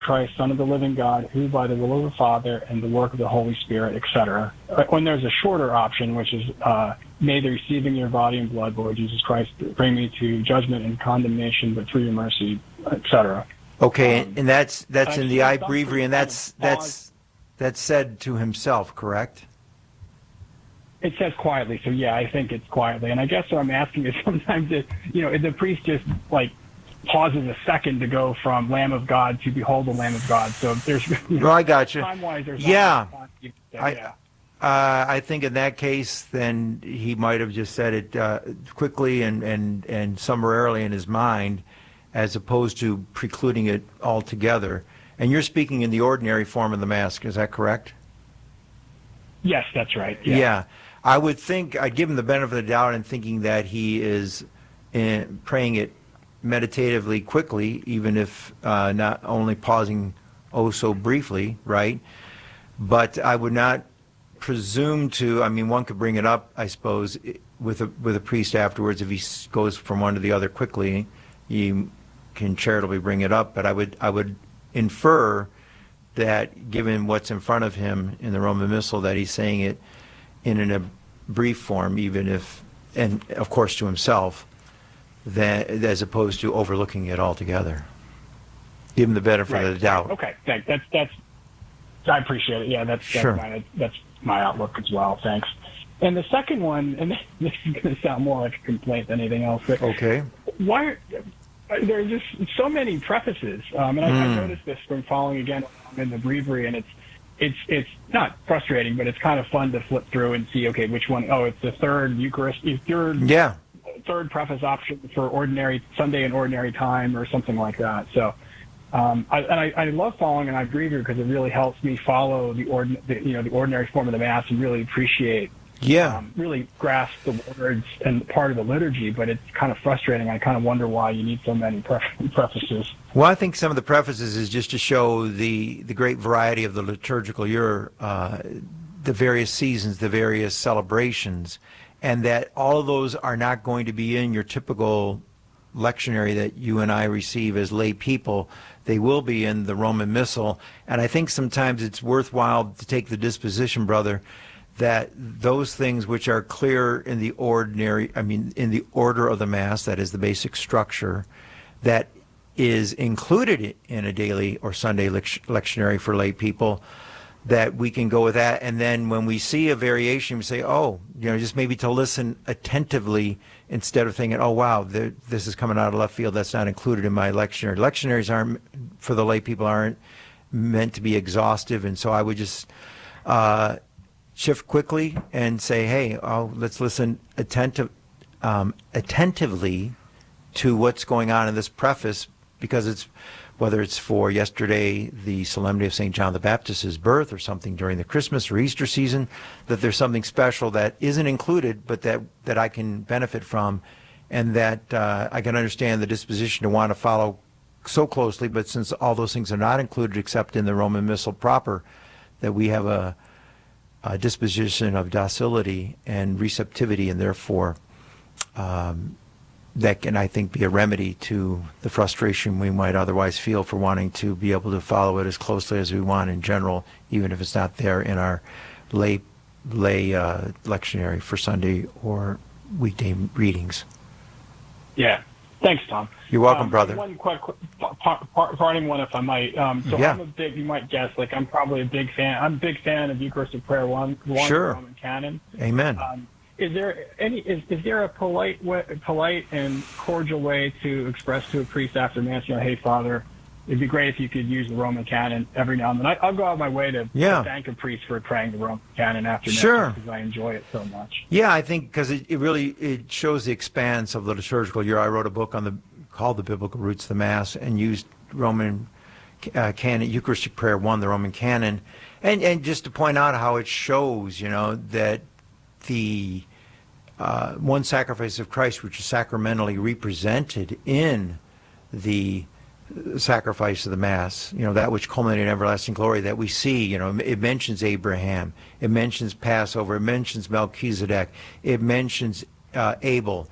Christ, Son of the living God, who by the will of the Father and the work of the Holy Spirit, etc. When there's a shorter option, which is, may the receiving your body and blood, Lord Jesus Christ, bring me to judgment and condemnation, but through your mercy, etc. Okay, and that's in the I Breviary, and that's said to himself, correct? It says quietly, so yeah, I think it's quietly. And I guess what I'm asking is sometimes, the priest just pauses a second to go from Lamb of God to Behold the Lamb of God. So there's, well, I got you. Time-wise, there's yeah. Yeah. I think in that case, then he might have just said it quickly and summarily in his mind, as opposed to precluding it altogether. And you're speaking in the ordinary form of the Mass, is that correct? Yes, that's right. Yeah. I would think, I'd give him the benefit of the doubt in thinking that he is praying it meditatively quickly, even if not only pausing so briefly, right? But I would not presume to, one could bring it up, I suppose, with a priest afterwards. If he goes from one to the other quickly, you can charitably bring it up. But I would infer that, given what's in front of him in the Roman Missal, that he's saying it in a brief form, even if, and of course to himself, that, as opposed to overlooking it altogether. Give him the benefit of the doubt. Okay, thanks. That's. I appreciate it. Yeah, that's my outlook as well. Thanks. And the second one, and this is going to sound more like a complaint than anything else, but okay. Why there's just so many prefaces, and I noticed this from following again in the breviary, and it's not frustrating, but it's kind of fun to flip through and see, okay, which one? Oh, it's the third Eucharist, third preface option for ordinary Sunday and ordinary time, or something like that. So, I love following an I Breviary because it really helps me follow the ordinary form of the Mass and really appreciate. Really grasp the words and part of the liturgy, but it's kind of frustrating. I kind of wonder why you need so many prefaces. Well, I think some of the prefaces is just to show the great variety of the liturgical year, the various seasons, the various celebrations, and that all of those are not going to be in your typical lectionary that you and I receive as lay people. They will be in the Roman Missal, and I think sometimes it's worthwhile to take the disposition, brother, that those things which are clear in the in the order of the Mass, that is the basic structure, that is included in a daily or Sunday lectionary for lay people, that we can go with that. And then when we see a variation, we say, just maybe to listen attentively instead of thinking, oh, wow, this is coming out of left field, that's not included in my lectionary. Lectionaries aren't, for the lay people, aren't meant to be exhaustive, and so I would just shift quickly and say, hey, let's listen attentively to what's going on in this preface, because it's, whether it's for yesterday, the Solemnity of St. John the Baptist's birth, or something during the Christmas or Easter season, that there's something special that isn't included, but that I can benefit from, and that I can understand the disposition to want to follow so closely, but since all those things are not included except in the Roman Missal proper, that we have a disposition of docility and receptivity, and therefore that can, I think, be a remedy to the frustration we might otherwise feel for wanting to be able to follow it as closely as we want in general, even if it's not there in our lay lectionary for Sunday or weekday readings. Yeah. Thanks, Tom. You're welcome, brother. One quick parting one, if I might. I'm a big, you might guess, I'm probably a big fan. I'm a big fan of Eucharistic Prayer 1, sure. Roman Canon. Amen. Is there a polite and cordial way to express to a priest after Mass, hey, Father, it'd be great if you could use the Roman Canon every now and then. I'll go out of my way to thank a priest for praying the Roman Canon after Mass, because I enjoy it so much. Yeah, I think because it shows the expanse of the liturgical year. I wrote a book called The Biblical Roots of the Mass, and used Roman Canon, Eucharistic Prayer 1, the Roman Canon, and just to point out how it shows, that the one sacrifice of Christ, which is sacramentally represented in the sacrifice of the Mass, that which culminated in everlasting glory that we see, it mentions Abraham, it mentions Passover, it mentions Melchizedek, it mentions Abel.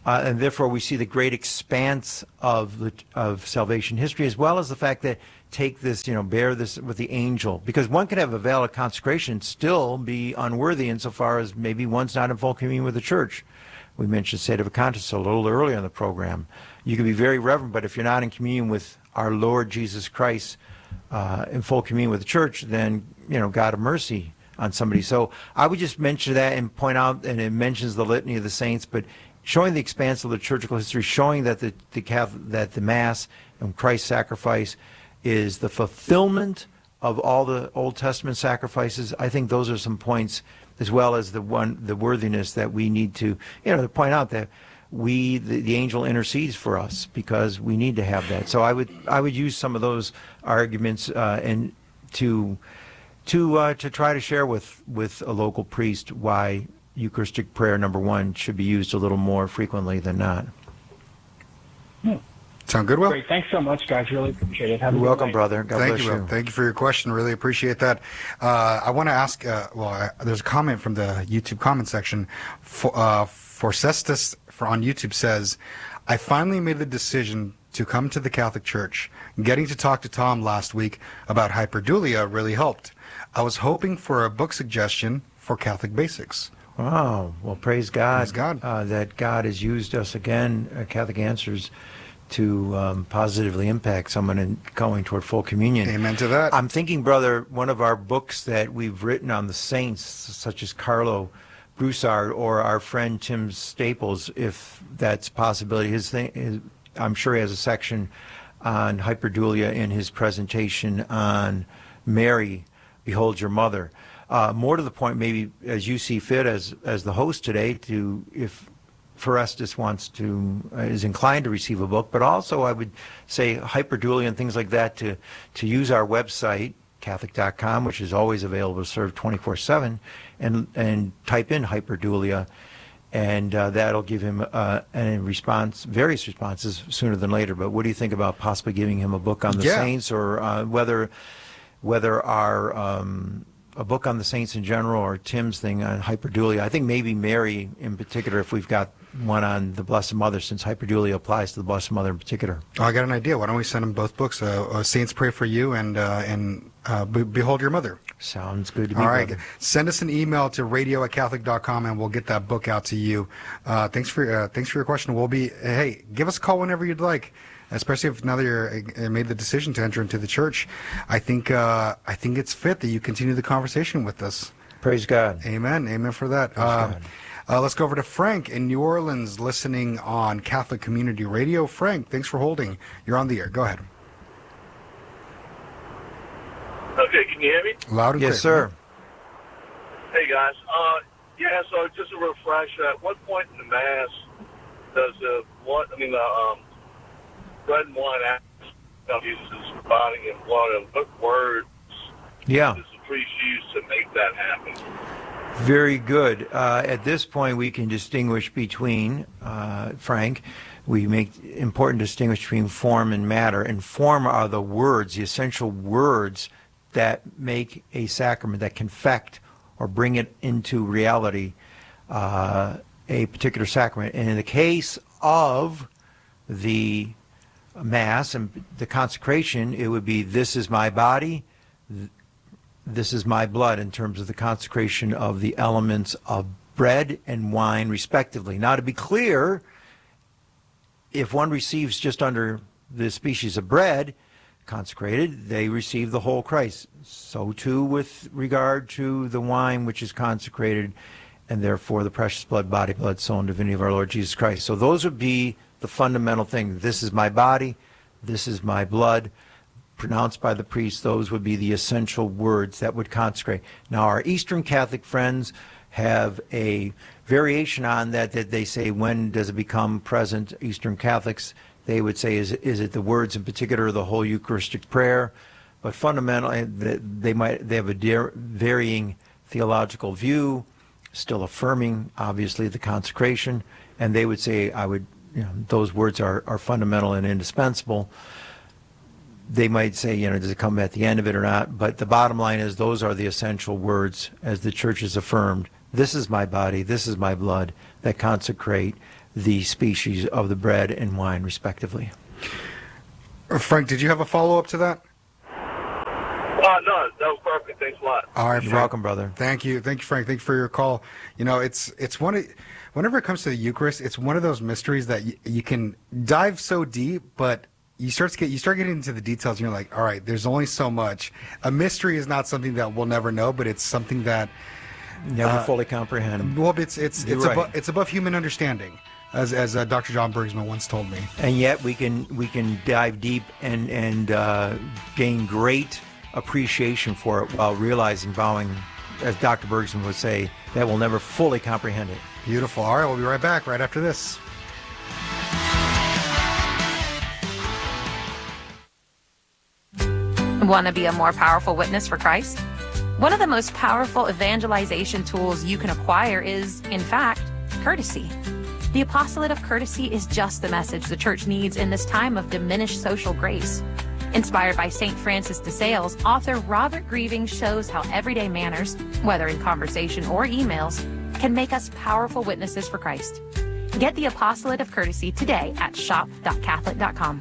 And therefore we see the great expanse of salvation history, as well as the fact that take this, bear this with the angel. Because one could have a valid consecration, still be unworthy insofar as maybe one's not in full communion with the church. We mentioned state of a conscience a little earlier in the program. You can be very reverent, but if you're not in communion with our Lord Jesus Christ, in full communion with the church, then, God have mercy on somebody. So I would just mention that and point out, and it mentions the litany of the saints, but showing the expanse of liturgical history, showing that the Mass and Christ's sacrifice is the fulfillment of all the Old Testament sacrifices. I think those are some points, as well as the worthiness that we need to, to point out that the angel intercedes for us because we need to have that. So I would use some of those arguments and to try to share with a local priest why Eucharistic prayer, number one, should be used a little more frequently than not. Sound good, Will? Great. Thanks so much, guys. Really appreciate it. You're welcome, brother. God bless you. Will. Thank you for your question. Really appreciate that. I want to ask, there's a comment from the YouTube comment section. Forcestus on YouTube says, I finally made the decision to come to the Catholic Church. Getting to talk to Tom last week about hyperdulia really helped. I was hoping for a book suggestion for Catholic basics. Wow. Well, praise God. Praise God. That God has used us again, Catholic Answers, to positively impact someone in going toward full communion. Amen to that. I'm thinking, brother, one of our books that we've written on the saints, such as Carlo Broussard or our friend Tim Staples, if that's a possibility. I'm sure he has a section on hyperdulia in his presentation on Mary, Behold Your Mother. More to the point, maybe as you see fit as the host today, if Forestus is inclined to receive a book, but also I would say hyperdulia and things like that to use our website, Catholic.com, which is always available to serve 24/7, and type in hyperdulia, and that'll give him various responses sooner than later. But what do you think about possibly giving him a book on the saints, or whether our a book on the saints in general, or Tim's thing on hyperdulia? I think maybe Mary in particular, if we've got one on the Blessed Mother, since hyperdulia applies to the Blessed Mother in particular. Oh, I got an idea. Why don't we send him both books, Saints Pray for You and Behold Your Mother. Sounds good to me. All right. Brother. Send us an email to radio@catholic.com and we'll get that book out to you. Thanks for your question. Hey, give us a call whenever you'd like. Especially if now that you're made the decision to enter into the church, I think it's fit that you continue the conversation with us. Praise God. Amen. Amen for that. Let's go over to Frank in New Orleans, listening on Catholic Community Radio. Frank, thanks for holding. You're on the air. Go ahead. Okay, can you hear me? Loud and clear. Yes, sir. Hey, guys. So just a refresher. At what point in the Mass does bread and wine uses body and blood, and what words does the priest use to make that happen? Very good. At this point, we can distinguish between, Frank, we make important distinguish between form and matter. And form are the words, the essential words that make a sacrament, that confect or bring it into reality, a particular sacrament. And in the case of the Mass and the consecration, it would be, this is my body, this is my blood, in terms of the consecration of the elements of bread and wine, respectively. Now, to be clear, if one receives just under the species of bread consecrated, they receive the whole Christ. So too with regard to the wine which is consecrated, and therefore the precious blood, body, blood, soul, and divinity of our Lord Jesus Christ. So those would be the fundamental thing. This is my body, this is my blood, pronounced by the priest. Those would be the essential words that would consecrate. Now, our Eastern Catholic friends have a variation on that they say, when does it become present? Eastern Catholics, they would say, is it the words in particular, or the whole Eucharistic prayer? But fundamentally, they have a varying theological view, still affirming, obviously, the consecration, and they would say, those words are fundamental and indispensable. They might say, does it come at the end of it or not? But the bottom line is, those are the essential words, as the Church has affirmed. This is my body, this is my blood, that consecrate the species of the bread and wine, respectively. Frank, did you have a follow-up to that? No, that was perfect. Thanks a lot. All right, You're Frank. welcome, brother. Thank you, Frank. Thank you for your call. You know, it's whenever it comes to the Eucharist, it's one of those mysteries that you can dive so deep, but you start getting into the details, and you're like, all right, there's only so much. A mystery is not something that we'll never know, but it's something that never fully comprehend. Well, it's above human understanding, as Dr. John Bergsman once told me. And yet we can dive deep and gain great appreciation for it while vowing, as Dr. Bergsman would say, that we'll never fully comprehend it. Beautiful. All right, we'll be right back right after this. Want to be a more powerful witness for Christ? One of the most powerful evangelization tools you can acquire is, in fact, courtesy. The apostolate of courtesy is just the message the church needs in this time of diminished social grace. Inspired by St. Francis de Sales, author Robert Grieving shows how everyday manners, whether in conversation or emails, can make us powerful witnesses for Christ. Get the apostolate of courtesy today at shop.catholic.com.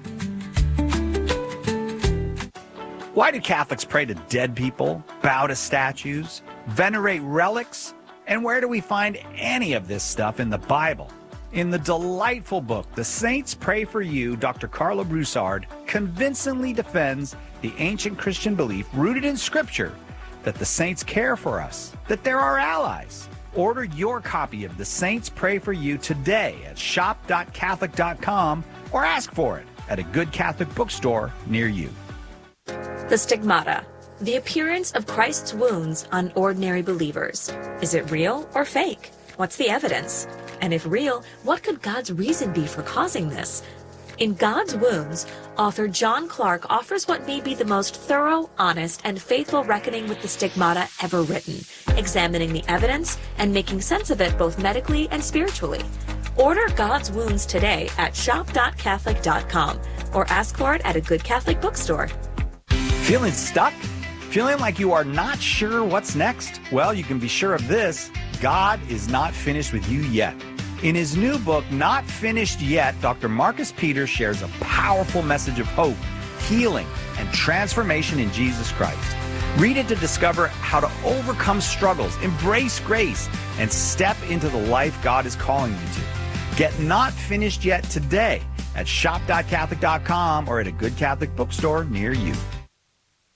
Why do Catholics pray to dead people, bow to statues, venerate relics? And where do we find any of this stuff in the Bible? In the delightful book, The Saints Pray for You, Dr. Carla Broussard convincingly defends the ancient Christian belief rooted in Scripture that the saints care for us, that they're our allies. Order your copy of The Saints Pray for You today at shop.catholic.com or ask for it at a good Catholic bookstore near you. The stigmata, the appearance of Christ's wounds on ordinary believers. Is it real or fake? What's the evidence? And if real, what could God's reason be for causing this? In God's Wounds, author John Clark offers what may be the most thorough, honest, and faithful reckoning with the stigmata ever written, examining the evidence and making sense of it both medically and spiritually. Order God's Wounds today at shop.catholic.com or ask for it at a good Catholic bookstore. Feeling stuck? Feeling like you are not sure what's next? Well, you can be sure of this. God is not finished with you yet. In his new book, Not Finished Yet, Dr. Marcus Peters shares a powerful message of hope, healing, and transformation in Jesus Christ. Read it to discover how to overcome struggles, embrace grace, and step into the life God is calling you to. Get Not Finished Yet today at shop.catholic.com or at a good Catholic bookstore near you.